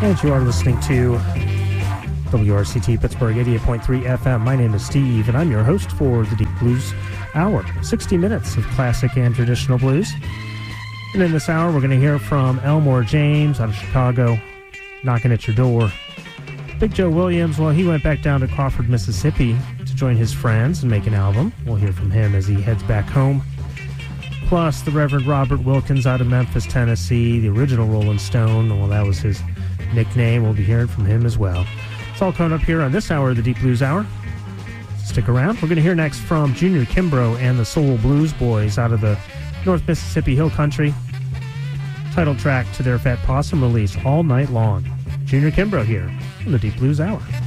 And you are listening to WRCT Pittsburgh 88.3 FM. My name is Steve, and I'm your host for the Deep Blues Hour. 60 minutes of classic and traditional blues. And in this hour, we're going to hear from Elmore James out of Chicago, knocking at your door. Big Joe Williams, well, he went back down to Crawford, Mississippi to join his friends and make an album. We'll hear from him as he heads back home. Plus, the Reverend Robert Wilkins out of Memphis, Tennessee, the original Rolling Stone. Well, that was his nickname. We'll be hearing from him as well. It's all coming up here on this hour of the Deep Blues Hour. Stick around. We're going to hear next from Junior Kimbrough and the Soul Blues Boys out of the North Mississippi Hill Country. Title track to their Fat Possum release, All Night Long. Junior Kimbrough here on the Deep Blues Hour.